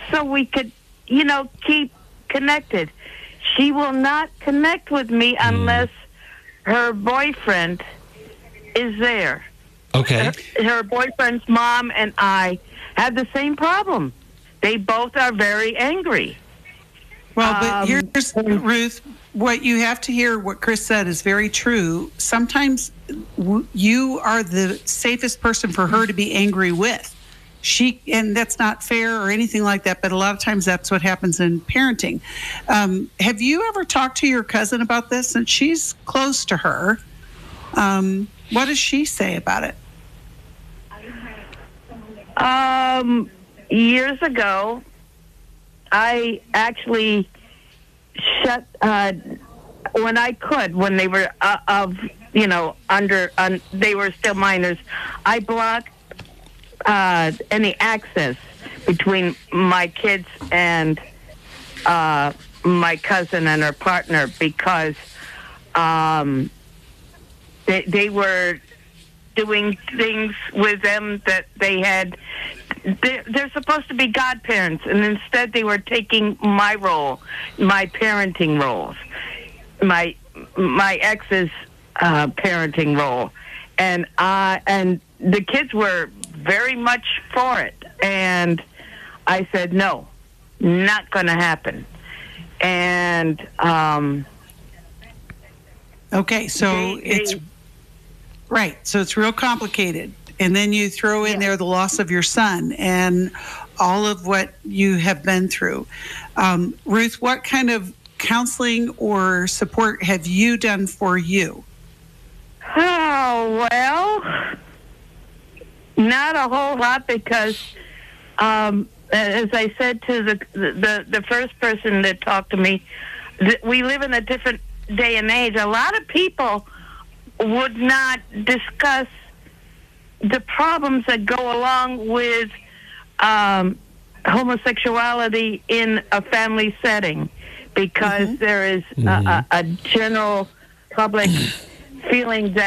so we could, keep connected. She will not connect with me unless her boyfriend is there. Okay. Her boyfriend's mom and I have the same problem. They both are very angry. Well, but here's, Ruth, what you have to hear, what Chris said is very true. Sometimes you are the safest person for her to be angry with. And that's not fair or anything like that, but a lot of times that's what happens in parenting. Have you ever talked to your cousin about this? Since she's close to her, what does she say about it? Years ago, I actually shut, when I could, when they were they were still minors, I blocked any access between my kids and my cousin and her partner because they were doing things with them that they had. They're supposed to be godparents, and instead they were taking my role, my parenting roles, my ex's parenting role, and the kids were very much for it, and I said no, not going to happen, and okay, so it's right, so it's real complicated. And then you throw in there the loss of your son and all of what you have been through. Ruth, what kind of counseling or support have you done for you? Oh, well, not a whole lot because, as I said to the first person that talked to me, we live in a different day and age. A lot of people would not discuss the problems that go along with homosexuality in a family setting because there is a general public feeling that